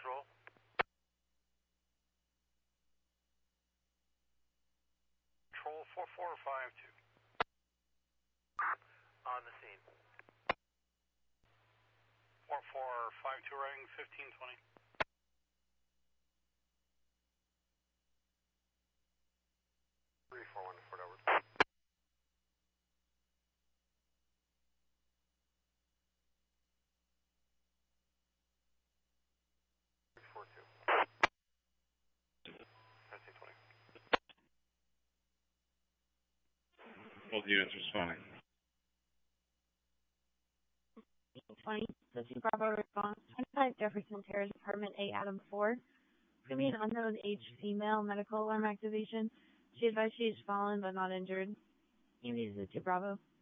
Patrol. Patrol 4452. On the scene. 4452 ring 1520. Three 414 over. 642. 1520. Both units responding. 20, the 2 Bravo response, 25 Jefferson Terrace, Apartment A, Adam 4. Could be an unknown age female, medical alarm activation. She advised she is fallen but not injured. Unit is the 2 Bravo.